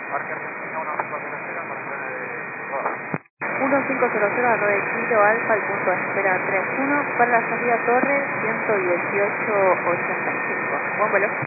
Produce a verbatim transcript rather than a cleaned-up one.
Parque Argentina uno cinco cero cero, para de uno cinco cero cero a nueve Kilo Alfa, el punto de espera tres uno, para la salida Torre ciento dieciocho ochenta y cinco. Buen vuelo.